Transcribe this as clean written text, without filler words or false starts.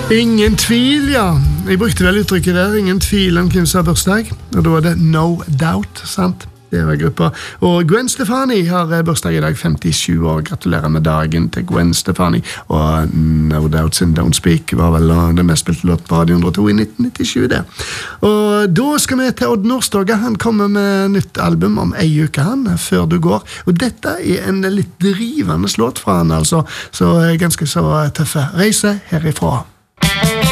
Ingen tvil, ja. Jeg brukte vel uttrykket der, ingen tvil om hvem som har bursdag. Og da er det No Doubt, sant? Det var gruppa. Og Gwen Stefani har bursdag i dag, 57 år. Gratulerer med dagen til Gwen Stefani. Og No Doubt sin Don't Speak var vel det mest spilte låt på Radio 102 i 1997, det. Og da skal vi til Odd Nordstoga. Han kommer med nytt album om ei uke, han, før du går. Og dette er en litt drivende låt fra han, altså. Så ganske så tøffe reise herifra.